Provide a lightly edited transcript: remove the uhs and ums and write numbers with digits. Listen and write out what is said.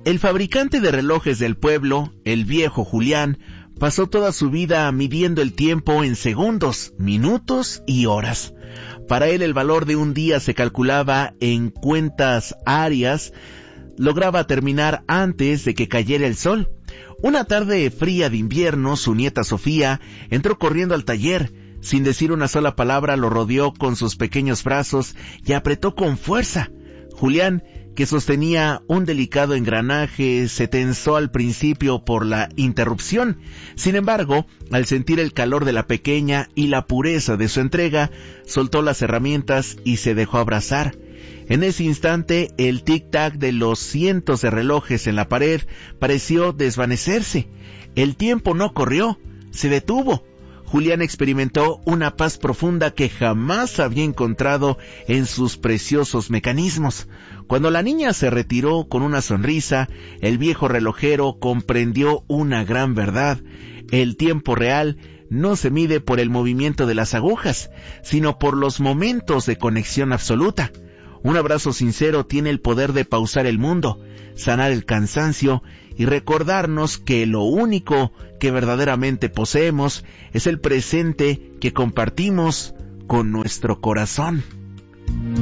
El fabricante de relojes del pueblo, el viejo Julián, pasó toda su vida midiendo el tiempo en segundos, minutos y horas. Para él el valor de un día se calculaba en cuentas arias, lograba terminar antes de que cayera el sol. Una tarde fría de invierno, su nieta Sofía entró corriendo al taller. Sin decir una sola palabra, lo rodeó con sus pequeños brazos y apretó con fuerza. Julián, que sostenía un delicado engranaje, se tensó al principio por la interrupción. Sin embargo, al sentir el calor de la pequeña y la pureza de su entrega, soltó las herramientas y se dejó abrazar. En ese instante, el tic-tac de los cientos de relojes en la pared pareció desvanecerse. El tiempo no corrió, se detuvo. Julián experimentó una paz profunda que jamás había encontrado en sus preciosos mecanismos. Cuando la niña se retiró con una sonrisa, el viejo relojero comprendió una gran verdad. El tiempo real no se mide por el movimiento de las agujas, sino por los momentos de conexión absoluta. Un abrazo sincero tiene el poder de pausar el mundo, sanar el cansancio y recordarnos que lo único que verdaderamente poseemos es el presente que compartimos con nuestro corazón.